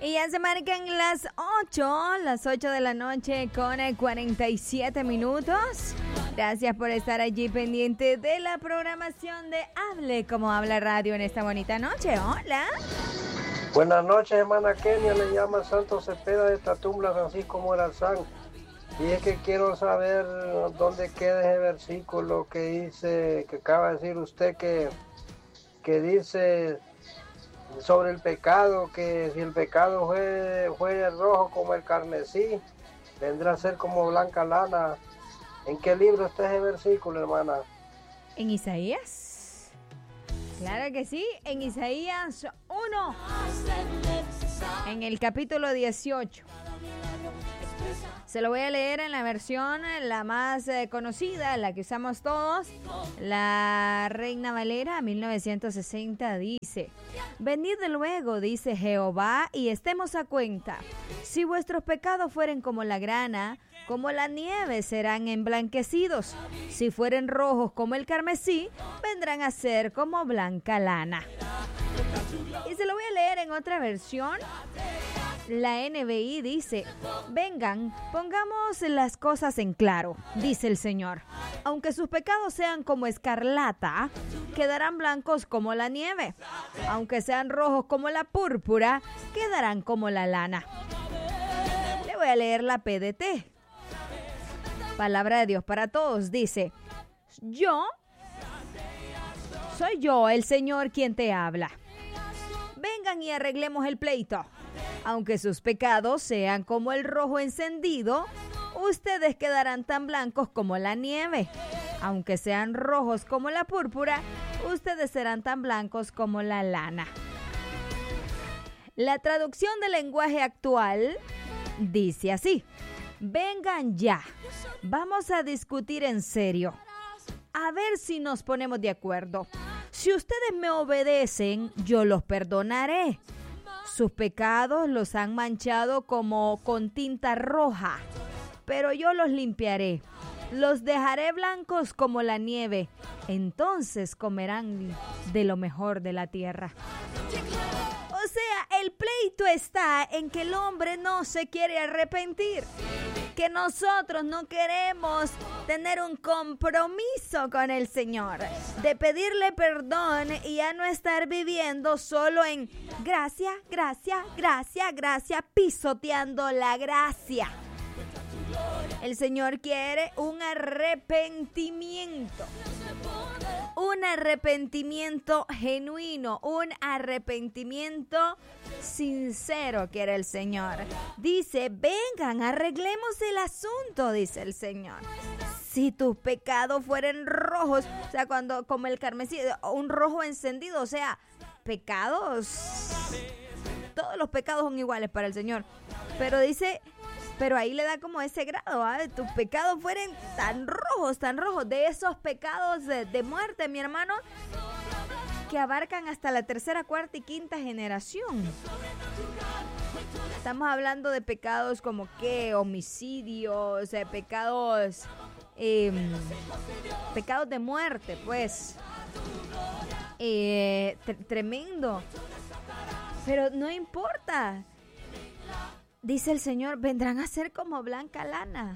Y ya se marcan las 8 de la noche con 47 minutos. Gracias por estar allí pendiente de la programación de Hable Como Habla Radio en esta bonita noche. Hola. Buenas noches, hermana Kenia. Le llama Santos Cepeda de Tatumbla, Francisco Morazán. Y es que quiero saber dónde queda ese versículo que dice, que acaba de decir usted, que dice sobre el pecado, que si el pecado fue rojo como el carmesí, vendrá a ser como blanca lana. ¿En qué libro está ese versículo, hermana? En Isaías. Claro que sí, en Isaías 1, en el capítulo 18. Se lo voy a leer en la versión la más conocida, la que usamos todos, la Reina Valera 1960 dice: Venid luego, dice Jehová, y estemos a cuenta. Si vuestros pecados fueren como la grana, como la nieve serán emblanquecidos. Si fueren rojos como el carmesí, vendrán a ser como blanca lana. Y se lo voy a leer en otra versión. La NBI dice: vengan, pongamos las cosas en claro, dice el Señor. Aunque sus pecados sean como escarlata, quedarán blancos como la nieve. Aunque sean rojos como la púrpura, quedarán como la lana. Le voy a leer la PDT. Palabra de Dios para todos. Dice: soy yo, el Señor, quien te habla. Vengan y arreglemos el pleito. Aunque sus pecados sean como el rojo encendido, ustedes quedarán tan blancos como la nieve. Aunque sean rojos como la púrpura, ustedes serán tan blancos como la lana. La traducción del lenguaje actual dice así: vengan ya, vamos a discutir en serio. A ver si nos ponemos de acuerdo. Si ustedes me obedecen, yo los perdonaré. Sus pecados los han manchado como con tinta roja, pero yo los limpiaré. Los dejaré blancos como la nieve. Entonces comerán de lo mejor de la tierra. O sea, el pleito está en que el hombre no se quiere arrepentir. Que nosotros no queremos tener un compromiso con el Señor, de pedirle perdón y ya no estar viviendo solo en gracia, gracia, gracia, gracia, pisoteando la gracia. El Señor quiere un arrepentimiento genuino, un arrepentimiento sincero quiere el Señor. Dice: vengan, arreglemos el asunto, dice el Señor. Si tus pecados fueren rojos, o sea, como el carmesí, un rojo encendido, o sea, todos los pecados son iguales para el Señor. Pero dice, pero ahí le da como ese grado, ¿eh? Tus pecados fueren tan rojos, de esos pecados de muerte, mi hermano, que abarcan hasta la tercera, cuarta y quinta generación. Estamos hablando de pecados como homicidios, pecados de muerte, pues. Tremendo. Pero no importa. Dice el Señor: vendrán a ser como blanca lana.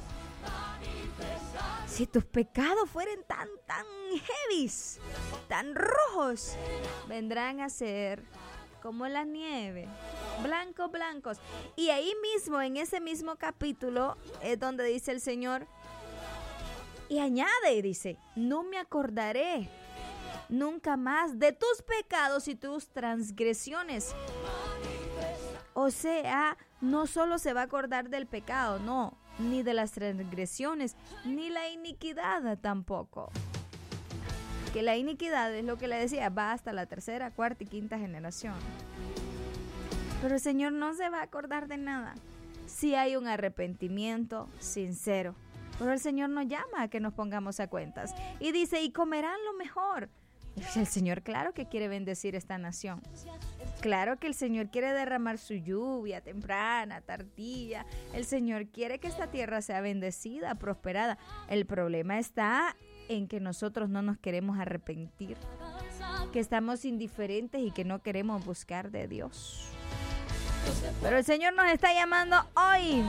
Si tus pecados fueren tan heavies, tan rojos, vendrán a ser como la nieve, blancos. Y ahí mismo, en ese mismo capítulo, es donde dice el Señor, y añade, dice: no me acordaré nunca más de tus pecados y tus transgresiones. O sea, no solo se va a acordar del pecado, no, ni de las transgresiones, ni la iniquidad tampoco. Que la iniquidad, es lo que le decía, va hasta la tercera, cuarta y quinta generación. Pero el Señor no se va a acordar de nada si hay un arrepentimiento sincero. Pero el Señor nos llama a que nos pongamos a cuentas. Y dice: y comerán lo mejor. Y el Señor, claro que quiere bendecir esta nación. Claro que el Señor quiere derramar su lluvia temprana, tardía. El Señor quiere que esta tierra sea bendecida, prosperada. El problema está en que nosotros no nos queremos arrepentir, que estamos indiferentes y que no queremos buscar de Dios. Pero el Señor nos está llamando hoy.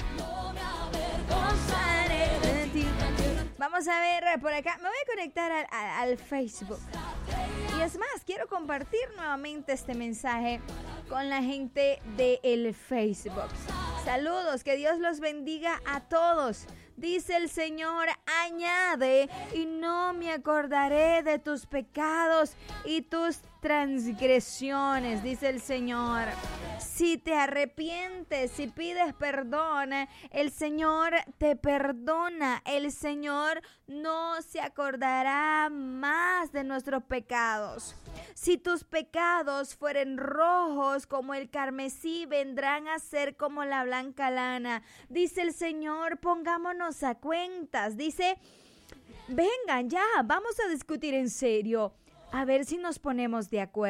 Vamos a ver por acá. Me voy a conectar al Facebook. Y es más, quiero compartir nuevamente este mensaje con la gente del Facebook. Saludos, que Dios los bendiga a todos. Dice el Señor, añade, y no me acordaré de tus pecados y tus transgresiones, dice el Señor. Si te arrepientes, si pides perdón, el Señor te perdona. El Señor no se acordará más de nuestros pecados. Si tus pecados fueren rojos como el carmesí, vendrán a ser como la blanca lana. Dice el Señor, pongámonos a cuentas. Dice, vengan ya, vamos a discutir en serio. A ver si nos ponemos de acuerdo.